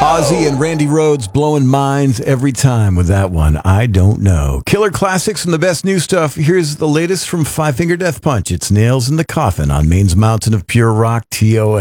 Ozzy and Randy Rhoads blowing minds every time with that one. I don't know. Killer classics and the best new stuff. Here's the latest from Five Finger Death Punch. It's Nails in the Coffin on Maine's Mountain of Pure Rock, TOA.